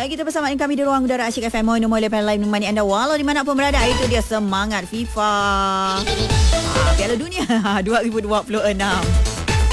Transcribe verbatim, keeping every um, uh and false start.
Baik, kita bersama dengan kami di Ruang Udara Asyik F M. Mohon nombor lepas live menemani anda walau di mana pun berada. Itu dia semangat FIFA ah, Piala Dunia dua ribu dua puluh enam.